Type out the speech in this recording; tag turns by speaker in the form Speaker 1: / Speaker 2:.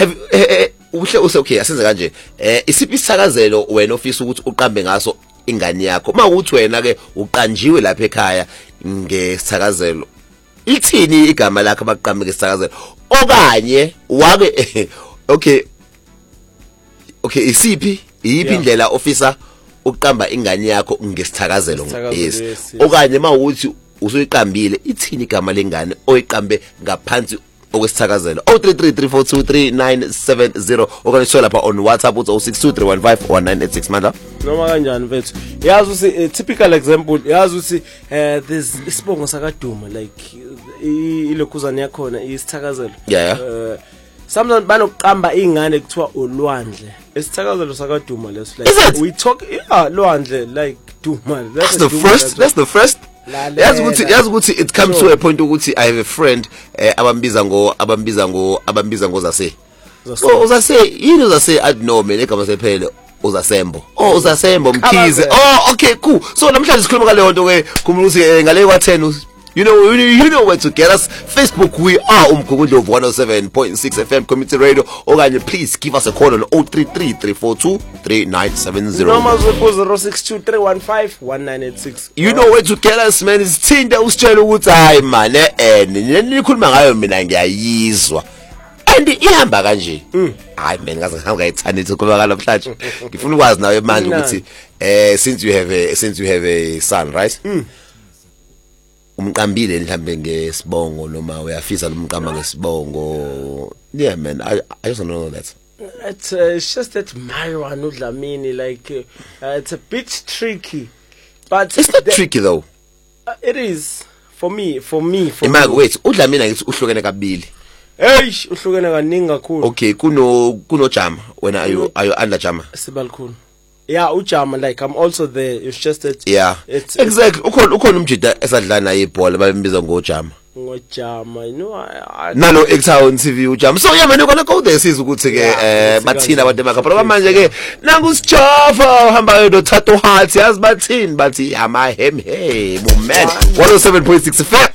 Speaker 1: have uhle use okay asenze kanje isiphi isithakazelo wena ofisa ukuthi uqambe ngaso ingane yakho mawuthi wena ke uqanjiwe lapha ekhaya ngesithakazelo ithini igama lakho abaqambe ngesithakazelo okanye wake okay isiphi indlela ofisa uqamba ingane yakho ngesithakazelo yes okanye mawuthi usuyiqambile ithini igama lengane oyiqambe ngaphansi okwesithakazelo 0333423970 okanye sola lapha on WhatsApp uthi 0623151986 manje
Speaker 2: noma kanjani mfethu yazi uthi typical example yazi uthi there's isibongo sakaduma like ilokhuzana yakhona isithakazelo sometimes banokuqamba ingane kuthiwa ulwandle isithakazelo sakaduma leso like we talk lwandle like duma
Speaker 1: that's the first yazi ukuthi it comes to a point ukuthi I have a friend abambiza ngo zase uzase yini uzase I don't know mina egama sephele uzasembo uzasembo mkhize okay cool so namhlanje sikhuluma ngale nto ke kumele ukuthi ngale kwa 10 you know where to get us. Facebook we are Umgugundlo of 107.6 FM Community Radio okanye please give us a call on 0333423970
Speaker 2: noma 0623151986
Speaker 1: you know where to get us man isithinda usitshela ukuthi hayi man nikhuluma ngayo mina ngiyayizwa and ihamba kanje hayi man ngaze ngayithanda ukukhuluma namhlanje ngifuna ukwazi nawe manje ukuthi since you have a son right umqambile mhlambe ngesibongo noma uyafisa umqamba ngesibongo yeah man I just don't know that
Speaker 2: it's just that Myron uDlamini like it's a bit tricky but
Speaker 1: it's not tricky though
Speaker 2: it is for me
Speaker 1: wait uDlamini ngithi uhlukene kabili
Speaker 2: uhlukene kaningi kakhulu
Speaker 1: okay kuno Jama when are you under Jama
Speaker 2: Sibalkhulu yeah uJama like I'm also there it's just that
Speaker 1: it's exactly ukhona umjida esadlala naye ibhola babembiza ngoJama
Speaker 2: you know
Speaker 1: nalo eTown TV uJama so yeah man you gonna go there sizwe ukuthi ke bathina abantu emakhaya manje ke nangu sijova uhamba no Thato Heart yazi bathini bathi ama hem hey bo man 107.6 FM